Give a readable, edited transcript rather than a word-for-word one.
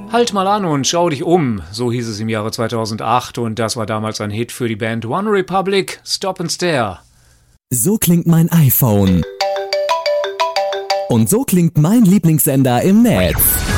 Halt mal an und schau dich um, so hieß es im Jahre 2008 und das war damals ein Hit für die Band One Republic, Stop and Stare. So klingt mein iPhone. Und so klingt mein Lieblingssender im Netz.